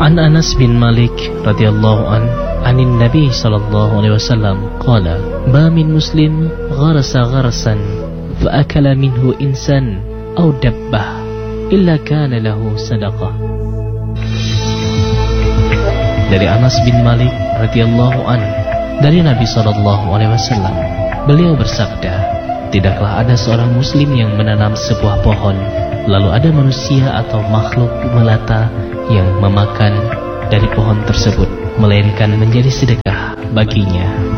An Anas bin Malik radhiyallahu anin Nabi sallallahu alaihi wasallam qala ma min muslim gharasa gharsan fa akala minhu insan aw dabbah illa kana lahu sadaqah. Dari Anas bin Malik radhiyallahu dari Nabi sallallahu alaihi wasallam, beliau bersabda, tidaklah ada seorang muslim yang menanam sebuah pohon lalu ada manusia atau makhluk melata yang memakan dari pohon tersebut, melainkan menjadi sedekah baginya.